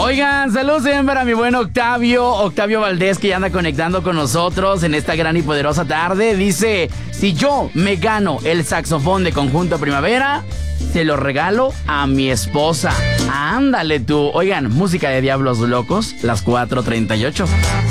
Oigan, saludos también para mi buen Octavio Valdés, que ya anda conectando con nosotros en esta gran y poderosa tarde. Dice, si yo me gano el saxofón de Conjunto Primavera, se lo regalo a mi esposa. Ándale tú. Oigan, música de Diablos Locos, las 4:38.